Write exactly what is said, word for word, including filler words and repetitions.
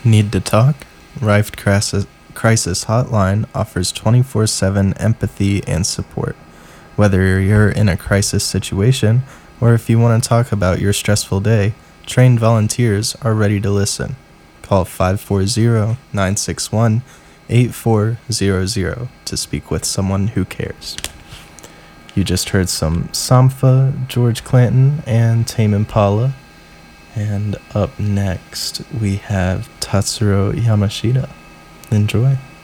Need to talk? Rift Crisis, Crisis Hotline offers twenty-four seven empathy and support. Whether you're in a crisis situation or if you want to talk about your stressful day, trained volunteers are ready to listen. Call five four zero, nine six one, eight four zero zero to speak with someone who cares. You just heard some Sampha, George Clanton, and Tame Impala. And up next, we have Tatsuro Yamashita. Enjoy.